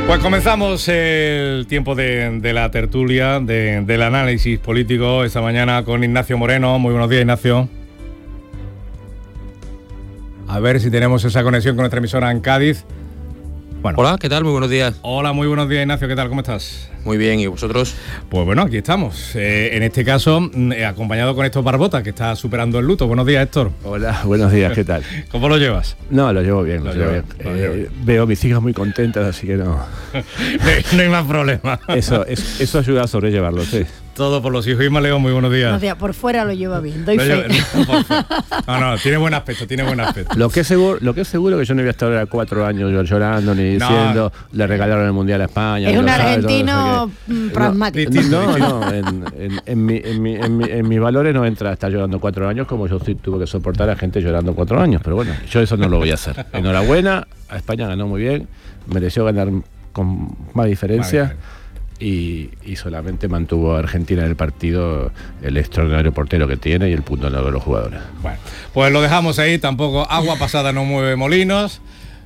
Pues comenzamos el tiempo de la tertulia, del análisis político esta mañana con Ignacio Moreno. Muy buenos días, Ignacio. A ver si tenemos esa conexión con nuestra emisora en Cádiz. Bueno. Hola, ¿qué tal? Muy buenos días. Hola, muy buenos días, Ignacio. ¿Qué tal? ¿Cómo estás? Muy bien, ¿y vosotros? Pues bueno, aquí estamos. En este caso, acompañado con Héctor Barbota, que está superando el luto. Buenos días, Héctor. Hola, buenos días, ¿qué tal? ¿Cómo lo llevas? No, lo llevo bien, lo llevo bien. Veo a mis hijas muy contentas, así que no. No hay más problema. Eso ayuda a sobrellevarlo, sí. Todo por los hijos. Isma León, muy buenos días. Buenos días, por fuera lo lleva bien, doy fe. No, tiene buen aspecto, Lo que es seguro que yo no voy a estar ahora 4 años llorando ni diciendo, le regalaron el Mundial a España. Es un argentino pragmático. No, en mis valores no entra estar llorando 4 años, como yo sí tuve que soportar a gente llorando 4 años, pero bueno, yo eso no lo voy a hacer. Enhorabuena, a España ganó muy bien, mereció ganar con más diferencia. Y solamente mantuvo a Argentina en el partido el extraordinario portero que tiene y el punto en de los jugadores. Bueno, pues lo dejamos ahí, tampoco agua pasada no mueve molinos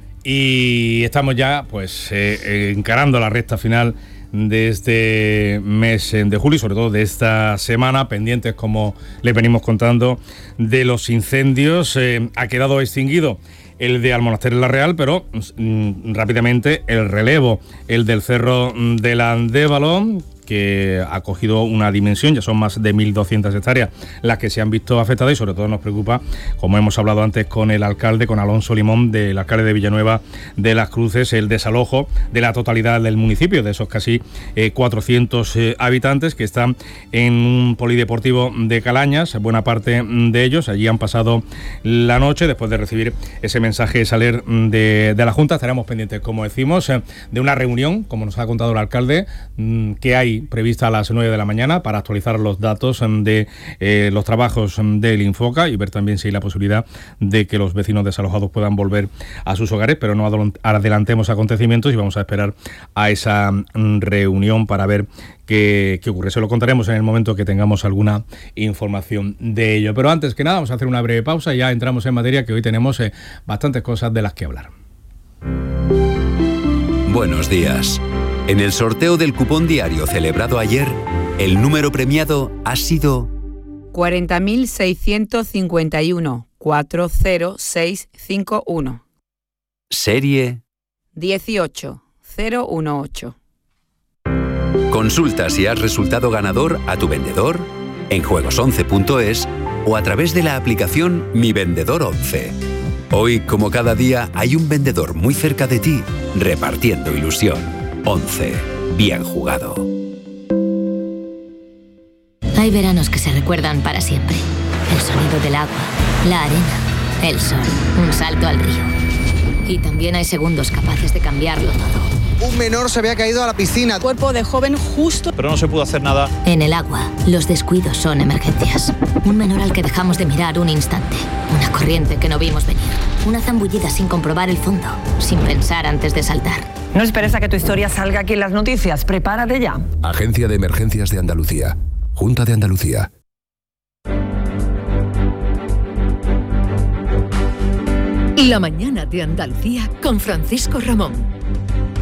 y estamos ya pues encarando la recta final de este mes de julio y sobre todo de esta semana, pendientes, como le venimos contando, de los incendios. Ha quedado extinguido el de Almonaster La Real, pero rápidamente el relevo, el del Cerro del Andévalo, que ha cogido una dimensión, ya son más de 1.200 hectáreas las que se han visto afectadas, y sobre todo nos preocupa, como hemos hablado antes con el alcalde, con Alonso Limón, del alcalde de Villanueva de las Cruces, el desalojo de la totalidad del municipio, de esos casi 400 habitantes que están en un polideportivo de Calañas, buena parte de ellos. Allí han pasado la noche después de recibir ese mensaje salir de la Junta. Estaremos pendientes, como decimos, de una reunión, como nos ha contado el alcalde, que hay prevista a las 9 de la mañana para actualizar los datos de los trabajos del Infoca y ver también si hay la posibilidad de que los vecinos desalojados puedan volver a sus hogares, pero no adelantemos acontecimientos y vamos a esperar a esa reunión para ver qué ocurre. Se lo contaremos en el momento que tengamos alguna información de ello. Pero antes que nada vamos a hacer una breve pausa y ya entramos en materia, que hoy tenemos bastantes cosas de las que hablar. Buenos días. En el sorteo del cupón diario celebrado ayer, el número premiado ha sido 40.651 40651. Serie 18018. Consulta si has resultado ganador a tu vendedor, en juegos11.es o a través de la aplicación Mi Vendedor 11. Hoy, como cada día, hay un vendedor muy cerca de ti, repartiendo ilusión. 11. Bien jugado. Hay veranos que se recuerdan para siempre. El sonido del agua, la arena, el sol, un salto al río. Y también hay segundos capaces de cambiarlo todo. Un menor se había caído a la piscina. Cuerpo de joven justo. Pero no se pudo hacer nada. En el agua, los descuidos son emergencias. Un menor al que dejamos de mirar un instante. Una corriente que no vimos venir. Una zambullida sin comprobar el fondo, sin pensar antes de saltar. No esperes a que tu historia salga aquí en las noticias. Prepárate ya. Agencia de Emergencias de Andalucía. Junta de Andalucía. La mañana de Andalucía con Francisco Ramón.